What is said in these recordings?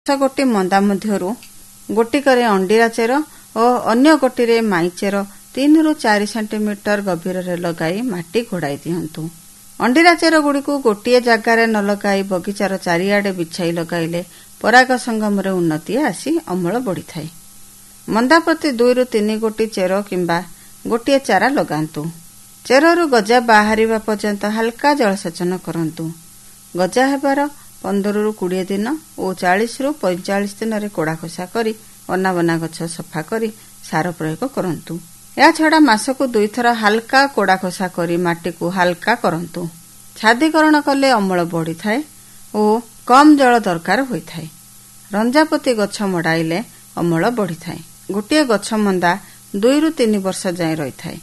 ଗୋଟି ମନ୍ଦା ମଧ୍ୟରୁ ଗୋଟିକରେ ଅଣ୍ଡିରା ଚେର ଓ ଅନ୍ୟ ଗୋଟିରେ ମାଇ ଚେର 3 ରୁ 4 ସେଣ୍ଟିମିଟର ଗଭୀରରେ ଲଗାଇ ମାଟି ଘୋଡ଼ାଇ ଦିଅନ୍ତୁ। ଅଣ୍ଡିରା ଚେରଗୁଡ଼ିକୁ ଗୋଟିଏ ଜାଗାରେ ନ ଲଗାଇ ବଗିଚାର ଚାରିଆଡ଼େ ବିଛାଇ ଲଗାଇଲେ ପରାଗ ସଙ୍ଗମରେ ଉନ୍ନତି ଆସି ଅମଳ ବଢ଼ିଥାଏ। ମନ୍ଦା ପ୍ରତି 2 ରୁ 3 ଗୋଟି ଚେର କିମ୍ବା ଗୋଟିଏ ଚାରା ଲଗାନ୍ତୁ। ଚେରରୁ ଗଜା ବାହାରିବା ପର୍ଯ୍ୟନ୍ତ ହାଲକା ଜଳସେଚନ କରନ୍ତୁ। ଗଜା ହେବାର 15 ରୁ 20 ଦିନ ଓ 40 ରୁ 45 ଦିନରେ କୋଡ଼ା ଖୋସା କରି ଅନାବନା ଗଛ ସଫା କରି ସାର ପ୍ରୟୋଗ କରନ୍ତୁ। ଏହାଛଡ଼ା ମାସକୁ 2 ଥର ହାଲକା କୋଡ଼ା ଖୋସା କରି ମାଟିକୁ ହାଲକା କରନ୍ତୁ। ଛାଦୀକରଣ କଲେ ଅମଳ ବଢ଼ିଥାଏ ଓ କମ୍ ଜଳ ଦରକାର ହୋଇଥାଏ। ରଞ୍ଜାପତି ଗଛ ମଡ଼ାଇଲେ ଅମଳ ବଢ଼ିଥାଏ। ଗୋଟିଏ ଗଛ ମନ୍ଦା 2 ରୁ 3 ବର୍ଷ ଯାଏଁ ରହିଥାଏ।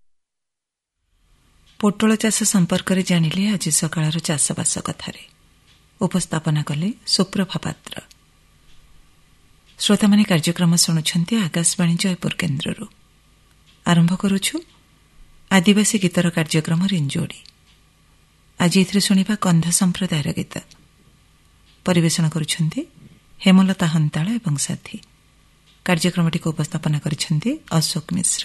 ପୋଟଳ ଚାଷ ସମ୍ପର୍କରେ ଜାଣିଲେ ଆଜି ସକାଳର ଚାଷବାସ କଥାରେ। ଉପସ୍ଥାପନା କଲେ ସୁପ୍ରଭା ପାତ୍ର। ଶ୍ରୋତାମାନେ କାର୍ଯ୍ୟକ୍ରମ ଶୁଣୁଛନ୍ତି ଆକାଶବାଣୀ ଜୟପୁର କେନ୍ଦ୍ରରୁ। ଆରମ୍ଭ କରୁଛୁ ଆଦିବାସୀ ଗୀତର କାର୍ଯ୍ୟକ୍ରମ ରିଞ୍ଜୋଡ଼ି। ଆଜି ଏଥିରେ ଶୁଣିବା କନ୍ଧ ସମ୍ପ୍ରଦାୟର ଗୀତ। ପରିବେଷଣ କରୁଛନ୍ତି ହେମଲତା ହନ୍ତାଳ ଏବଂ ସାଥୀ। କାର୍ଯ୍ୟକ୍ରମଟିକୁ ଉପସ୍ଥାପନା କରିଛନ୍ତି ଅଶୋକ ମିଶ୍ର।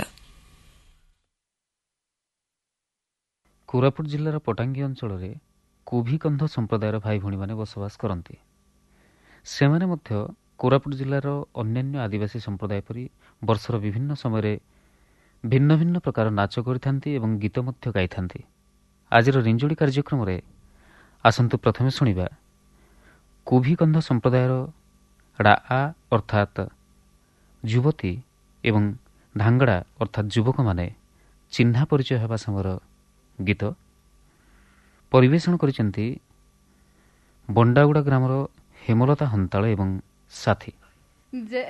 କୋରାପୁଟ ଜିଲ୍ଲାର ପଟାଙ୍ଗୀ ଅଞ୍ଚଳରେ କୁଭିକନ୍ଧ ସମ୍ପ୍ରଦାୟର ଭାଇ ଭଉଣୀମାନେ ବସବାସ କରନ୍ତି। ସେମାନେ ମଧ୍ୟ କୋରାପୁଟ ଜିଲ୍ଲାର ଅନ୍ୟାନ୍ୟ ଆଦିବାସୀ ସମ୍ପ୍ରଦାୟ ପରି ବର୍ଷର ବିଭିନ୍ନ ସମୟରେ ଭିନ୍ନ ଭିନ୍ନ ପ୍ରକାର ନାଚ କରିଥାନ୍ତି ଏବଂ ଗୀତ ମଧ୍ୟ ଗାଇଥାନ୍ତି। ଆଜିର ରିଞ୍ଜୋଡ଼ି କାର୍ଯ୍ୟକ୍ରମରେ ଆସନ୍ତୁ ପ୍ରଥମେ ଶୁଣିବା କୁଭିକନ୍ଧ ସମ୍ପ୍ରଦାୟର ଡ଼ା ଅର୍ଥାତ୍ ଯୁବତୀ ଏବଂ ଧାଙ୍ଗଡ଼ା ଅର୍ଥାତ୍ ଯୁବକମାନେ ଚିହ୍ନା ପରିଚୟ ହେବା ସମୟର ଗୀତ। ପରିବେଷଣ କରିଛନ୍ତି ବଣ୍ଡାଗୁଡ଼ା ଗ୍ରାମର ହେମଲତା ହନ୍ତାଳ ଏବଂ ସାଥୀ।